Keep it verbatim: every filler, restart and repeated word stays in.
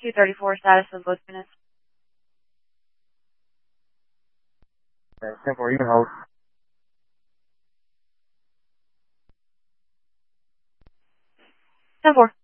two thirty-four, status of both units. Okay, ten four, you can hold. ten four.